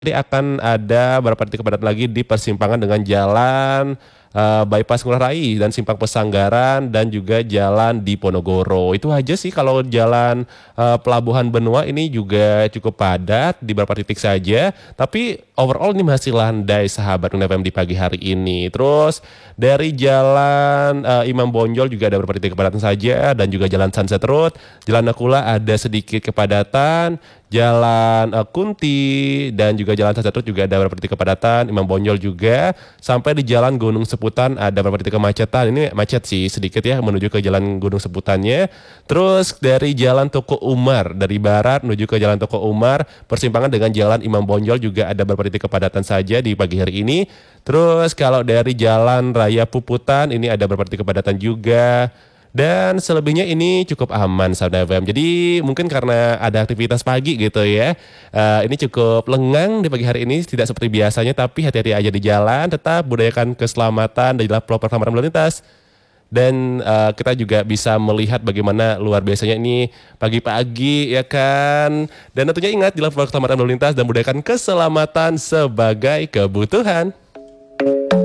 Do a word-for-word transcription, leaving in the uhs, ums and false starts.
Nanti akan ada beberapa titik kepadatan lagi di persimpangan dengan jalan, eee, bypass Ngurah Rai dan Simpang Pesanggaran dan juga jalan Diponegoro. Itu aja sih kalau jalan, eee, Pelabuhan Benua ini juga cukup padat di beberapa titik saja, tapi overall ini masih landai sahabat F M di pagi hari ini. Terus dari jalan, eee, Imam Bonjol juga ada beberapa titik kepadatan saja dan juga jalan Sunset Road, Jalan Nakula ada sedikit kepadatan, Jalan, eee, Kunti dan juga jalan Sunset Road juga ada beberapa titik kepadatan, Imam Bonjol juga, sampai di jalan Gunung Seputan ada beberapa titik kemacetan. Ini macet sih sedikit ya menuju ke jalan Gunung Seputannya. Terus dari jalan Tuku Umar, dari barat menuju ke jalan Tuku Umar, persimpangan dengan jalan Imam Bonjol juga ada beberapa titik kepadatan saja di pagi hari ini. Terus kalau dari jalan Raya Puputan ini ada beberapa titik kepadatan juga. Dan selebihnya ini cukup aman sahabat F M. Jadi mungkin karena ada aktivitas pagi gitu ya. Eee, ini cukup lengang di pagi hari ini tidak seperti biasanya tapi hati-hati aja di jalan, tetap budayakan keselamatan dan juga protokol keselamatan lalu lintas. Dan, eee, kita juga bisa melihat bagaimana luar biasanya ini pagi-pagi ya kan. Dan tentunya ingat jaga protokol keselamatan lalu lintas dan budayakan keselamatan sebagai kebutuhan.